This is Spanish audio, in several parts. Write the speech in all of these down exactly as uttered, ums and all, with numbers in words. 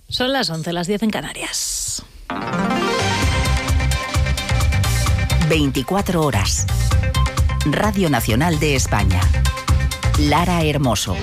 Son las once, las diez en Canarias. veinticuatro horas. Radio Nacional de España. Lara Hermoso.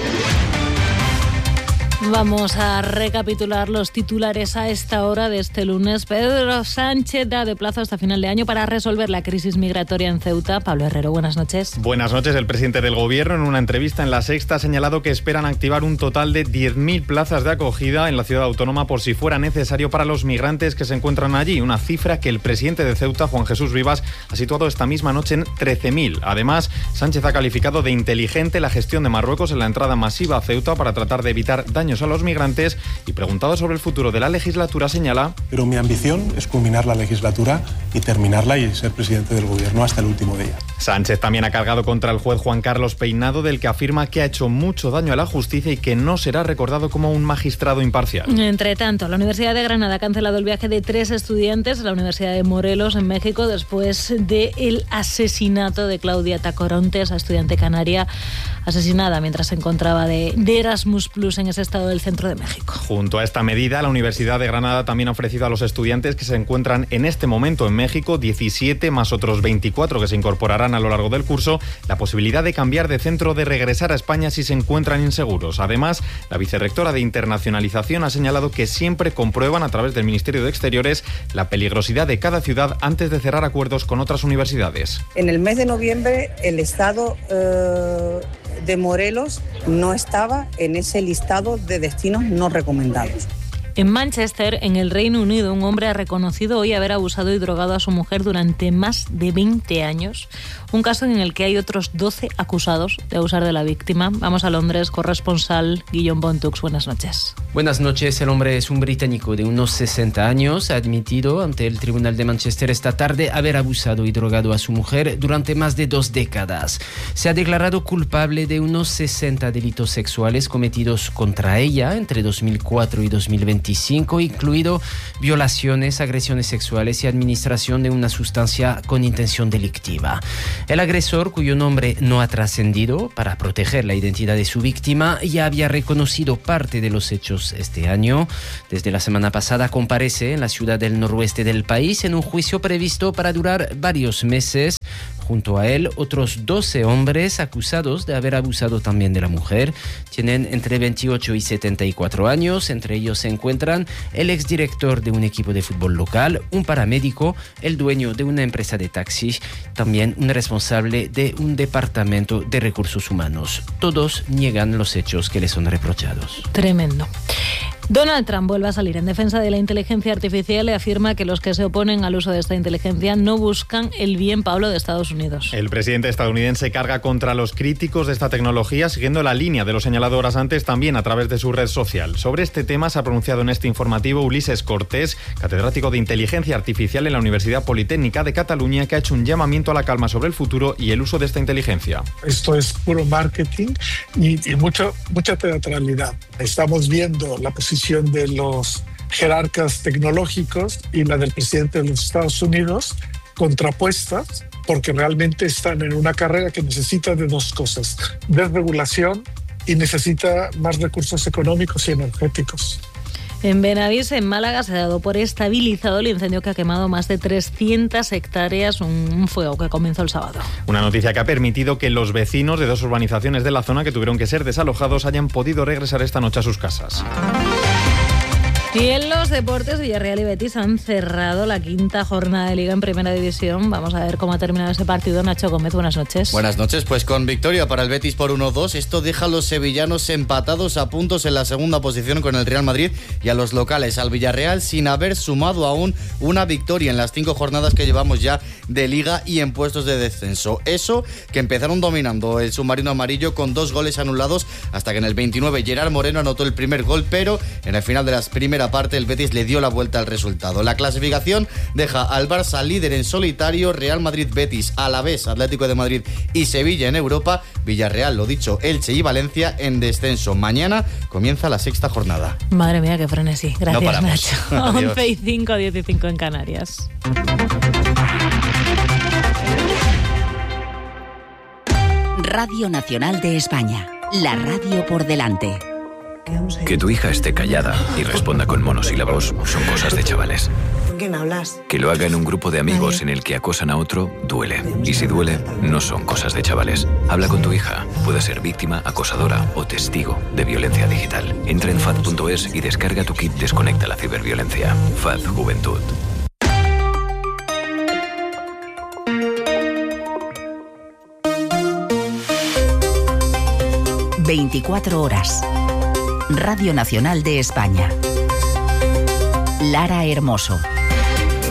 Vamos a recapitular los titulares a esta hora de este lunes. Pedro Sánchez da de plazo hasta final de año para resolver la crisis migratoria en Ceuta. Pablo Herrero, buenas noches. Buenas noches. El presidente del Gobierno, en una entrevista en La Sexta, ha señalado que esperan activar un total de diez mil plazas de acogida en la ciudad autónoma por si fuera necesario para los migrantes que se encuentran allí. Una cifra que el presidente de Ceuta, Juan Jesús Rivas, ha situado esta misma noche en trece mil. Además, Sánchez ha calificado de inteligente la gestión de Marruecos en la entrada masiva a Ceuta para tratar de evitar daños a los migrantes, y preguntado sobre el futuro de la legislatura señala: pero mi ambición es culminar la legislatura y terminarla y ser presidente del Gobierno hasta el último día. Sánchez también ha cargado contra el juez Juan Carlos Peinado, del que afirma que ha hecho mucho daño a la justicia y que no será recordado como un magistrado imparcial. Entre tanto, la Universidad de Granada ha cancelado el viaje de tres estudiantes a la Universidad de Morelos, en México, después del asesinato de Claudia Tacoronte, esa estudiante canaria asesinada mientras se encontraba de, de Erasmus Plus en ese estado del centro de México. Junto a esta medida, la Universidad de Granada también ha ofrecido a los estudiantes que se encuentran en este momento en México, diecisiete más otros veinticuatro que se incorporarán a lo largo del curso, la posibilidad de cambiar de centro, de regresar a España si se encuentran inseguros. Además, la vicerrectora de Internacionalización ha señalado que siempre comprueban a través del Ministerio de Exteriores la peligrosidad de cada ciudad antes de cerrar acuerdos con otras universidades. En el mes de noviembre, el estado eh, de Morelos no estaba en ese listado de destinos no recomendados. En Manchester, en el Reino Unido, un hombre ha reconocido hoy haber abusado y drogado a su mujer durante más de veinte años. Un caso en el que hay otros doce acusados de abusar de la víctima. Vamos a Londres, corresponsal Guillaume Bontux. Buenas noches. Buenas noches. El hombre es un británico de unos sesenta años. Ha admitido ante el Tribunal de Manchester esta tarde haber abusado y drogado a su mujer durante más de dos décadas. Se ha declarado culpable de unos sesenta delitos sexuales cometidos contra ella entre dos mil cuatro y dos mil veinticinco, incluido violaciones, agresiones sexuales y administración de una sustancia con intención delictiva. El agresor, cuyo nombre no ha trascendido para proteger la identidad de su víctima, ya había reconocido parte de los hechos este año. Desde la semana pasada comparece en la ciudad del noroeste del país en un juicio previsto para durar varios meses. Junto a él, otros doce hombres acusados de haber abusado también de la mujer. Tienen entre veintiocho y setenta y cuatro años. Entre ellos se encuentran el exdirector de un equipo de fútbol local, un paramédico, el dueño de una empresa de taxis, también un responsable de un departamento de recursos humanos. Todos niegan los hechos que les son reprochados. Tremendo. Donald Trump vuelve a salir en defensa de la inteligencia artificial y afirma que los que se oponen al uso de esta inteligencia no buscan el bien, Pablo, de Estados Unidos. El presidente estadounidense carga contra los críticos de esta tecnología, siguiendo la línea de lo señalado horas antes también a través de su red social. Sobre este tema se ha pronunciado en este informativo Ulises Cortés, catedrático de inteligencia artificial en la Universidad Politécnica de Cataluña, que ha hecho un llamamiento a la calma sobre el futuro y el uso de esta inteligencia. Esto es puro marketing y, y mucho, mucha teatralidad. Estamos viendo la posición de los jerarcas tecnológicos y la del presidente de los Estados Unidos contrapuestas, porque realmente están en una carrera que necesita de dos cosas: desregulación y necesita más recursos económicos y energéticos. En Benavís, en Málaga, se ha dado por estabilizado el incendio que ha quemado más de trescientas hectáreas, un fuego que comenzó el sábado. Una noticia que ha permitido que los vecinos de dos urbanizaciones de la zona que tuvieron que ser desalojados hayan podido regresar esta noche a sus casas. Y en los deportes, Villarreal y Betis han cerrado la quinta jornada de Liga en Primera División. Vamos a ver cómo ha terminado ese partido. Nacho Gómez, buenas noches. Buenas noches, pues con victoria para el Betis por uno dos. Esto deja a los sevillanos empatados a puntos en la segunda posición con el Real Madrid y a los locales, al Villarreal, sin haber sumado aún una victoria en las cinco jornadas que llevamos ya de Liga y en puestos de descenso. Eso que empezaron dominando el submarino amarillo con dos goles anulados hasta que en el veintinueve Gerard Moreno anotó el primer gol, pero en el final de las primeras parte el Betis le dio la vuelta al resultado. La clasificación deja al Barça líder en solitario, Real Madrid, Betis, Alavés, Atlético de Madrid y Sevilla en Europa, Villarreal, lo dicho, Elche y Valencia en descenso. Mañana comienza la sexta jornada. Madre mía, qué frenesí. Gracias, no Nacho. once y cinco, diez y cinco en Canarias. Radio Nacional de España, la radio por delante. Que tu hija esté callada y responda con monosílabos son cosas de chavales. ¿Con quién hablas? Que lo haga en un grupo de amigos en el que acosan a otro, duele. Y si duele, no son cosas de chavales. Habla con tu hija. Puede ser víctima, acosadora o testigo de violencia digital. Entra en F A D punto es y descarga tu kit Desconecta la ciberviolencia. F A D Juventud. veinticuatro horas. Radio Nacional de España. Lara Hermoso.